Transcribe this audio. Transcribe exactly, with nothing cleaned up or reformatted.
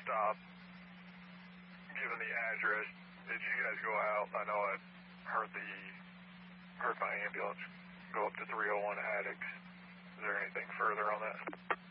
stop, given the address, did you guys go out? I know I heard the heard my ambulance go up to three oh one Addicts. Is there anything further on that?